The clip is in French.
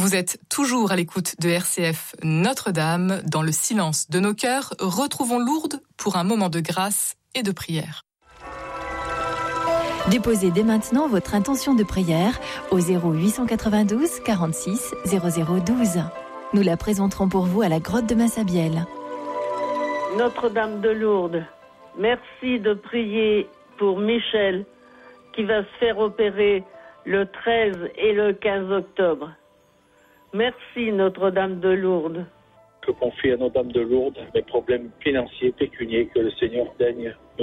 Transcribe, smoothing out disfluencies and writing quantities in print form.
Vous êtes toujours à l'écoute de RCF Notre-Dame. Dans le silence de nos cœurs, retrouvons Lourdes pour un moment de grâce et de prière. Déposez dès maintenant votre intention de prière au 0892 46 0012. Nous la présenterons pour vous à la grotte de Massabielle. Notre-Dame de Lourdes, merci de prier pour Michel qui va se faire opérer le 13 et le 15 octobre. Merci Notre-Dame de Lourdes. Je confie à Notre-Dame de Lourdes mes problèmes financiers, pécuniaires, que le Seigneur daigne